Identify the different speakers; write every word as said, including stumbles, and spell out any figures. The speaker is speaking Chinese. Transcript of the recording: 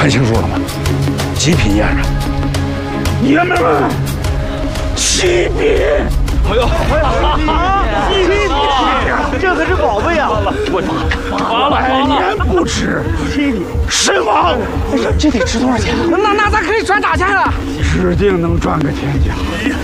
Speaker 1: 看清楚了吗？极品宴啊！爷们们，七品！
Speaker 2: 哎呦，哎呀，七品！这可是宝贝呀！
Speaker 1: 我百年不吃，
Speaker 2: 七品
Speaker 1: 身亡。
Speaker 2: 哎呀，这得值多少钱啊？
Speaker 3: 那那咱可以赚大钱了，
Speaker 1: 指定能赚个天价。